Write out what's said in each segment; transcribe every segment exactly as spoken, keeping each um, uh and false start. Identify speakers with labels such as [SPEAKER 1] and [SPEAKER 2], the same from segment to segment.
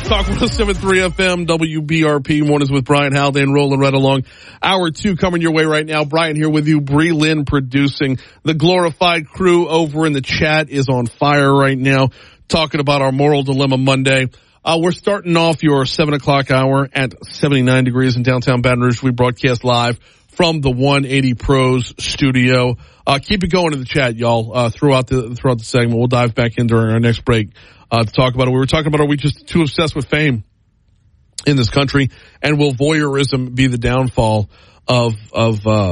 [SPEAKER 1] Talk one oh seven point three F M, W B R P, Mornings with Brian Haldane, rolling right along. Hour two coming your way right now. Brian here with you. Bree Lynn producing. The glorified crew over in the chat is on fire right now, talking about our Moral Dilemma Monday. Uh, we're starting off your seven o'clock hour at seventy-nine degrees in downtown Baton Rouge. We broadcast live from the one eighty Pros studio. Uh, keep it going in the chat, y'all, uh, throughout the, throughout the segment. We'll dive back in during our next break. Uh, to talk about it. We were talking about, are we just too obsessed with fame in this country? And will voyeurism be the downfall of, of, uh,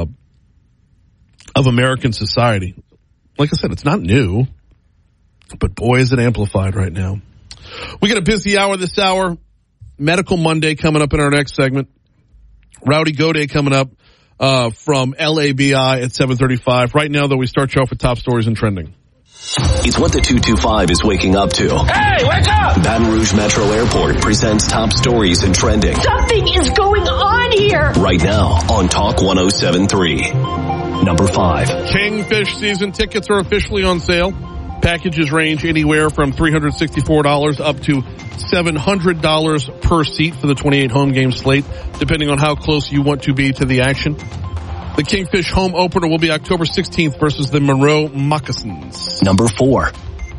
[SPEAKER 1] of American society? Like I said, it's not new, but boy, is it amplified right now. We got a busy hour this hour. Medical Monday coming up in our next segment. Rowdy Goday coming up, uh, from L A B I at seven thirty-five. Right now, though, we start you off with top stories and trending.
[SPEAKER 2] It's what the two two five is waking up to.
[SPEAKER 3] Hey, wake up!
[SPEAKER 2] Baton Rouge Metro Airport presents top stories and trending.
[SPEAKER 4] Something is going on here!
[SPEAKER 2] Right now on Talk one oh seven point three. Number five.
[SPEAKER 1] Kingfish season tickets are officially on sale. Packages range anywhere from three hundred sixty-four dollars up to seven hundred dollars per seat for the twenty-eight home game slate, depending on how close you want to be to the action. The Kingfish home opener will be October sixteenth versus the Monroe Moccasins.
[SPEAKER 2] Number four.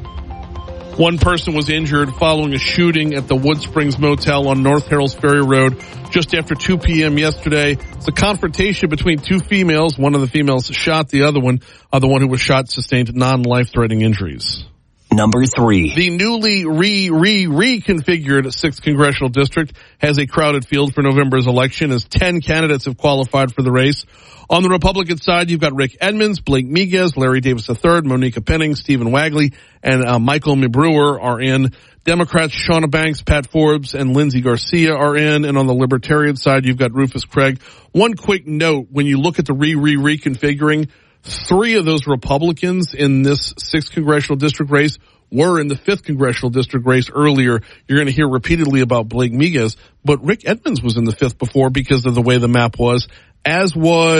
[SPEAKER 1] One person was injured following a shooting at the Wood Springs Motel on North Harrells Ferry Road just after two p.m. yesterday. It's a confrontation between two females. One of the females shot the other one. Uh, the one who was shot sustained non-life-threatening injuries.
[SPEAKER 2] Number three.
[SPEAKER 1] The newly re, re, reconfigured sixth Congressional District has a crowded field for November's election as ten candidates have qualified for the race. On the Republican side, you've got Rick Edmonds, Blake Miguez, Larry Davis the third, Monica Penning, Stephen Wagley, and uh, Michael Mabrewer are in. Democrats Shauna Banks, Pat Forbes, and Lindsey Garcia are in. And on the Libertarian side, you've got Rufus Craig. One quick note, when you look at the re-re-reconfiguring, three of those Republicans in this sixth Congressional District race were in the fifth Congressional District race earlier. You're going to hear repeatedly about Blake Miguez, but Rick Edmonds was in the fifth before because of the way the map was, as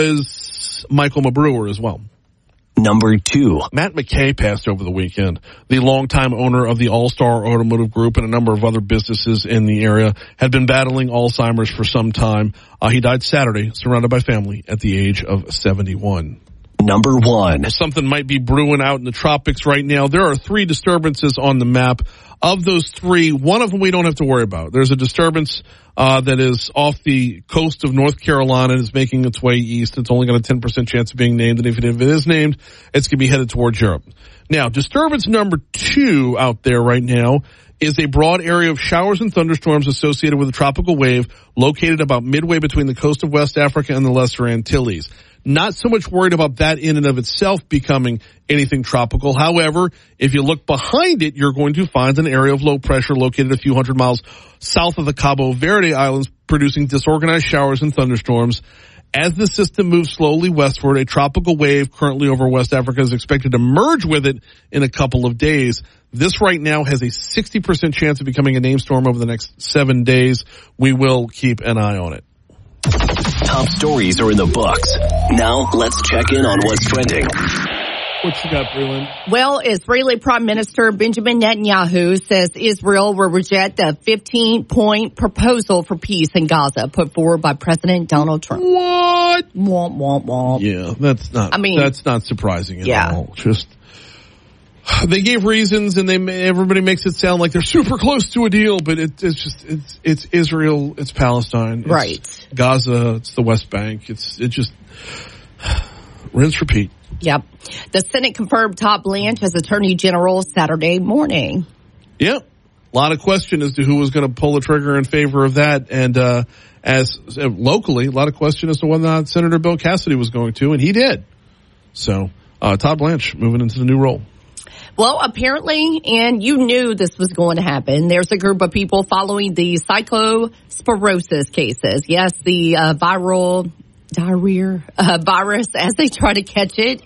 [SPEAKER 1] was Michael Mabrewer as well.
[SPEAKER 2] Number two.
[SPEAKER 1] Matt McKay passed over the weekend. The longtime owner of the All-Star Automotive Group and a number of other businesses in the area had been battling Alzheimer's for some time. Uh, he died Saturday, surrounded by family at the age of seventy-one.
[SPEAKER 2] Number one.
[SPEAKER 1] Something might be brewing out in the tropics right now. There are three disturbances on the map. Of those three, one of them we don't have to worry about. There's a disturbance uh that is off the coast of North Carolina and is making its way east. It's only got a ten percent chance of being named, and if it, if it is named, it's going to be headed towards Europe. Now, disturbance number two out there right now is a broad area of showers and thunderstorms associated with a tropical wave located about midway between the coast of West Africa and the Lesser Antilles. Not so much worried about that in and of itself becoming anything tropical. However, if you look behind it, you're going to find an area of low pressure located a few hundred miles south of the Cabo Verde Islands, producing disorganized showers and thunderstorms. As the system moves slowly westward, a tropical wave currently over West Africa is expected to merge with it in a couple of days. This right now has a sixty percent chance of becoming a named storm over the next seven days. We will keep an eye on it.
[SPEAKER 2] Top stories are in the books. Now let's check in on what's trending.
[SPEAKER 1] What you got, Breland?
[SPEAKER 4] Well, Israeli Prime Minister Benjamin Netanyahu says Israel will reject the fifteen-point proposal for peace in Gaza put forward by President Donald Trump.
[SPEAKER 1] What?
[SPEAKER 4] Womp, womp, womp.
[SPEAKER 1] Yeah, that's not.
[SPEAKER 4] I mean,
[SPEAKER 1] that's not surprising at
[SPEAKER 4] yeah.
[SPEAKER 1] all. Just they gave reasons, and they everybody makes it sound like they're super close to a deal, but it, it's just it's it's Israel, it's Palestine, it's
[SPEAKER 4] right?
[SPEAKER 1] Gaza, it's the West Bank. It's it just rinse, repeat.
[SPEAKER 4] Yep. The Senate confirmed Todd Blanche as Attorney General Saturday morning.
[SPEAKER 1] Yep. A lot of question as to who was going to pull the trigger in favor of that. And uh as uh, locally, a lot of question as to whether or not Senator Bill Cassidy was going to, and he did. So uh Todd Blanche moving into the new role.
[SPEAKER 4] Well, apparently, and you knew this was going to happen, there's a group of people following the cyclosporosis cases. Yes, the uh, viral diarrhea uh, virus as they try to catch it